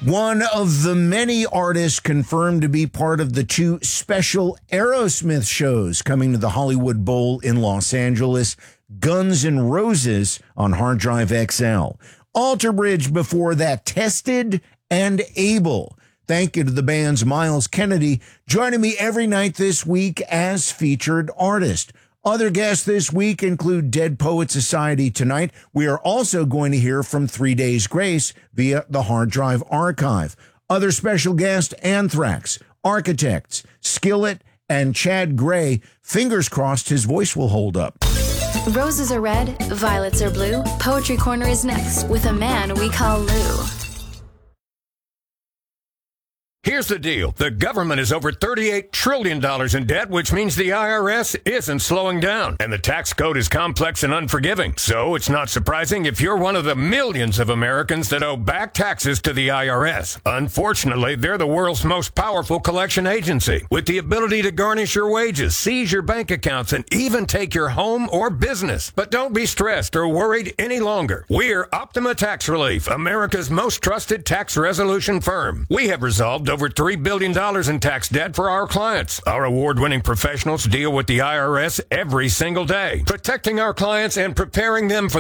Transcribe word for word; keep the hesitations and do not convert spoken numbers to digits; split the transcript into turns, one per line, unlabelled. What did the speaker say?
One of the many artists confirmed to be part of the two special Aerosmith shows coming to the Hollywood Bowl in Los Angeles, Guns N' Roses on Hard Drive X L. Alter Bridge before that, Tested and Able. Thank you to the band's Miles Kennedy, joining me every night this week as featured artist. Other guests this week include Dead Poet Society tonight. We are also going to hear from Three Days Grace via the Hard Drive Archive. Other special guests, Anthrax, Architects, Skillet, and Chad Gray. Fingers crossed his voice will hold up.
Roses are red, violets are blue. Poetry Corner is next with a man we call Lou.
Here's the deal. The government is over thirty-eight trillion dollars in debt, which means the I R S isn't slowing down. And the tax code is complex and unforgiving. So it's not surprising if you're one of the millions of Americans that owe back taxes to the I R S. Unfortunately, they're the world's most powerful collection agency, with the ability to garnish your wages, seize your bank accounts, and even take your home or business. But don't be stressed or worried any longer. We're Optima Tax Relief, America's most trusted tax resolution firm. We have resolved over three billion dollars in tax debt for our clients. Our award-winning professionals deal with the I R S every single day, protecting our clients and preparing them for